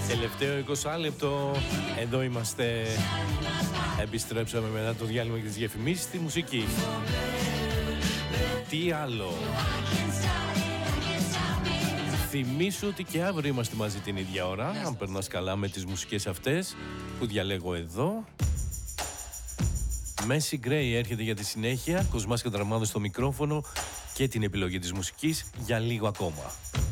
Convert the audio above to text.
Τελευταίο 20 λεπτό. Εδώ είμαστε. Επιστρέψαμε μετά το διάλειμμα και τις διαφημίσεις στη μουσική. Τι άλλο? Θυμήσου ότι και αύριο είμαστε μαζί την ίδια ώρα. Αν περνάς καλά με τις μουσικές αυτές που διαλέγω εδώ. Μέση Γκρέι έρχεται για τη συνέχεια. Κοσμάς Κατραμάδος στο μικρόφωνο και την επιλογή της μουσικής για λίγο ακόμα.